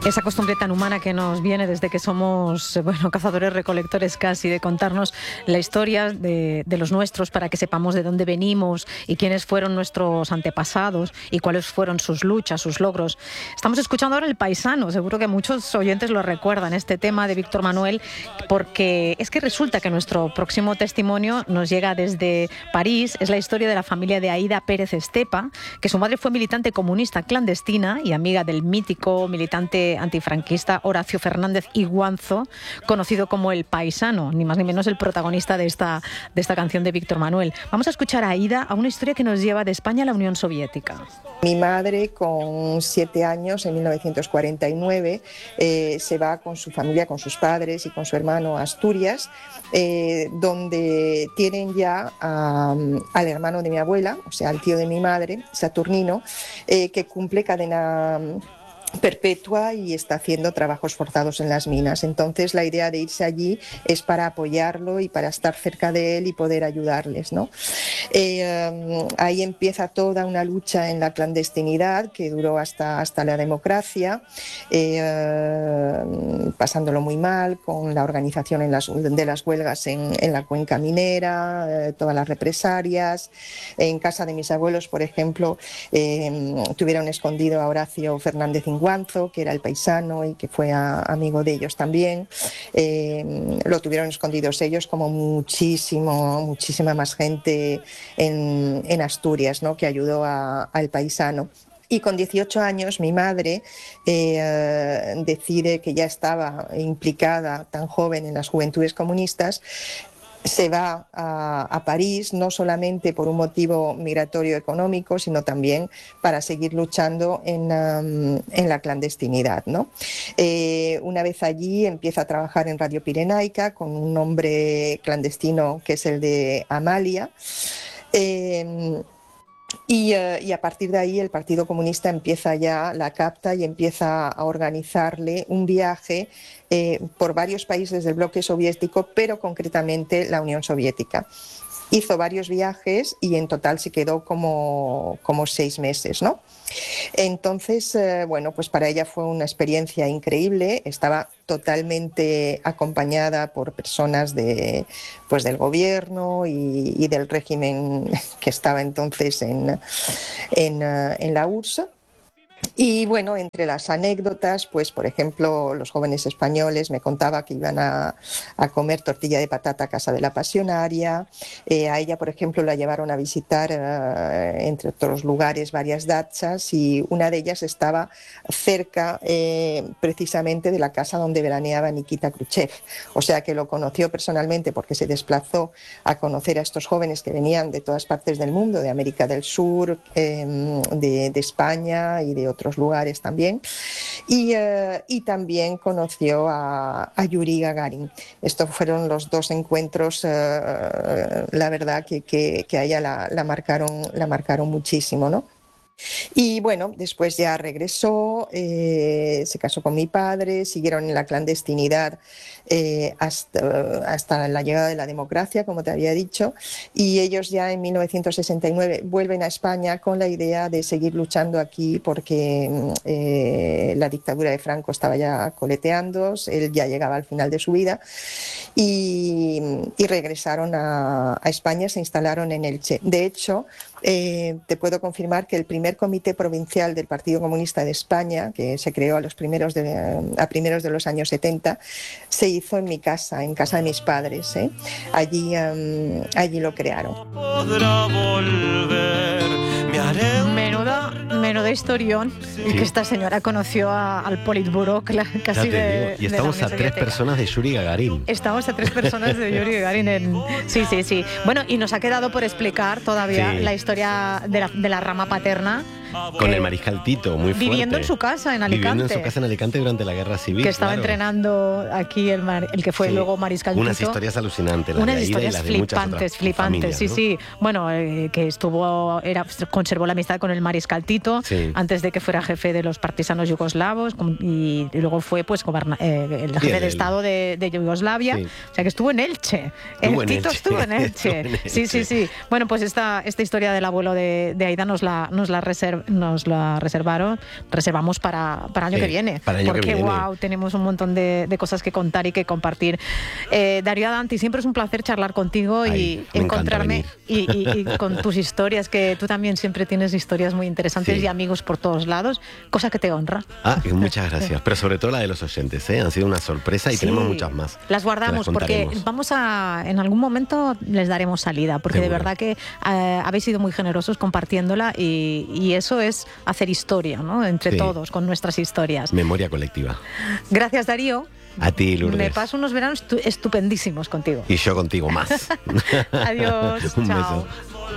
Esa costumbre tan humana que nos viene desde que somos, cazadores-recolectores casi, de contarnos la historia de los nuestros para que sepamos de dónde venimos y quiénes fueron nuestros antepasados y cuáles fueron sus luchas, sus logros. Estamos escuchando ahora El Paisano, seguro que muchos oyentes lo recuerdan, este tema de Víctor Manuel, porque es que resulta que nuestro próximo testimonio nos llega desde París. Es la historia de la familia de Aída Pérez Estepa, que su madre fue militante comunista clandestina y amiga del mítico militante antifranquista Horacio Fernández Iguanzo, conocido como El Paisano, ni más ni menos el protagonista de esta canción de Víctor Manuel. Vamos a escuchar a Aída, a una historia que nos lleva de España a la Unión Soviética. Mi madre, con 7 años, en 1949, se va con su familia, con sus padres y con su hermano a Asturias, donde tienen ya al hermano de mi abuela, o sea, al tío de mi madre, Saturnino, que cumple cadena perpetua y está haciendo trabajos forzados en las minas. Entonces la idea de irse allí es para apoyarlo y para estar cerca de él y poder ayudarles, ¿no? Ahí empieza toda una lucha en la clandestinidad que duró hasta la democracia, pasándolo muy mal con la organización de las huelgas en la cuenca minera, todas las represalias. En casa de mis abuelos, por ejemplo, tuvieron escondido a Horacio Fernández Iguanzo, que era el paisano y que fue amigo de ellos también. Lo tuvieron escondidos ellos, como muchísima más gente en Asturias, ¿no?, que ayudó al paisano. Y con 18 años mi madre decide que ya estaba implicada tan joven en las Juventudes Comunistas. Se va a París, no solamente por un motivo migratorio económico, sino también para seguir luchando en la clandestinidad, ¿no? Una vez allí empieza a trabajar en Radio Pirenaica con un nombre clandestino que es el de Amalia. Y a partir de ahí el Partido Comunista la capta y empieza a organizarle un viaje por varios países del bloque soviético, pero concretamente la Unión Soviética. Hizo varios viajes y en total se quedó como 6 meses, ¿no? Entonces, pues para ella fue una experiencia increíble. Estaba totalmente acompañada por personas del gobierno y del régimen que estaba entonces en la URSS. Y bueno, entre las anécdotas, pues por ejemplo, los jóvenes españoles me contaba que iban a comer tortilla de patata a casa de la pasionaria. A ella, por ejemplo, la llevaron a visitar, entre otros lugares, varias dachas, y una de ellas estaba cerca precisamente de la casa donde veraneaba Nikita Khrushchev. O sea que lo conoció personalmente porque se desplazó a conocer a estos jóvenes que venían de todas partes del mundo, de América del Sur, de España y de otros lugares también, y también conoció a Yuri Gagarin. Estos fueron los 2 encuentros, la verdad que a ella la marcaron muchísimo, ¿no? Y bueno, después ya regresó, se casó con mi padre, siguieron en la clandestinidad hasta la llegada de la democracia, como te había dicho, y ellos ya en 1969 vuelven a España con la idea de seguir luchando aquí porque la dictadura de Franco estaba ya coleteando, él ya llegaba al final de su vida, y regresaron a España, se instalaron en Elche. De hecho, te puedo confirmar que el primer comité provincial del Partido Comunista de España, que se creó a primeros de los años 70, se hizo en mi casa, en casa de mis padres, ¿eh? Allí lo crearon. Menuda historión, sí. Que esta señora conoció al Politburó casi de... Y estamos a 3 personas de Yuri Gagarin. Estamos a 3 personas de Yuri Gagarin. Sí. Bueno, y nos ha quedado por explicar todavía la historia de la rama paterna. Con el mariscal Tito, muy fuerte. Viviendo en su casa en Alicante. Durante la Guerra Civil. Que estaba entrenando aquí el que fue luego mariscal Tito. Unas historias alucinantes. Unas historias flipantes, familias, ¿no? Sí. Bueno, que conservó la amistad con el mariscal Tito antes de que fuera jefe de los partisanos yugoslavos y luego fue el jefe de Estado de Yugoslavia. Sí. O sea que estuvo en Elche. Estuvo en Elche. Sí. Bueno, pues esta historia del abuelo de Aída nos la reservamos para el año que viene. Para el año porque que viene. Wow, tenemos un montón de cosas que contar y que compartir. Darío Adanti, siempre es un placer charlar contigo y encontrarme y con tus historias, que tú también siempre tienes historias muy interesantes y amigos por todos lados, cosa que te honra. Muchas gracias, pero sobre todo la de los oyentes, han sido una sorpresa y tenemos muchas más. Las guardamos porque en algún momento les daremos salida, porque de verdad que habéis sido muy generosos compartiéndola y eso es hacer historia, ¿no? Entre todos, con nuestras historias. Memoria colectiva. Gracias, Darío. A ti, Lourdes. Me paso unos veranos estupendísimos contigo. Y yo contigo más. Adiós. Un Chao. beso.